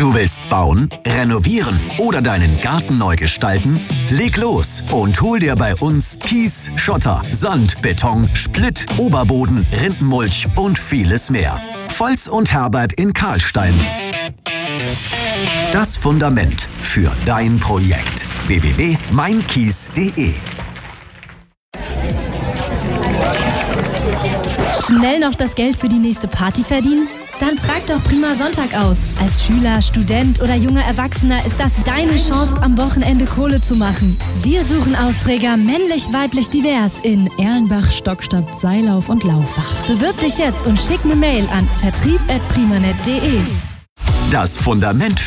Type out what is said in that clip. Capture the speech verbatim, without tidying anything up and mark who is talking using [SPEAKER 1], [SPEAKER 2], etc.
[SPEAKER 1] Du willst bauen, renovieren oder deinen Garten neu gestalten? Leg los und hol dir bei uns Kies, Schotter, Sand, Beton, Splitt, Oberboden, Rindenmulch und vieles mehr. Volz und Herbert in Karlstein. Das Fundament für dein Projekt. w w w punkt mein kies punkt de
[SPEAKER 2] Schnell noch das Geld für die nächste Party verdienen? Dann trag doch Prima Sonntag aus. Als Schüler, Student oder junger Erwachsener ist das deine Chance, am Wochenende Kohle zu machen. Wir suchen Austräger männlich, weiblich, divers in Erlenbach, Stockstadt, Seilauf und Laufach. Bewirb dich jetzt und schick eine Mail an vertrieb at primanet punkt de.
[SPEAKER 1] Das Fundament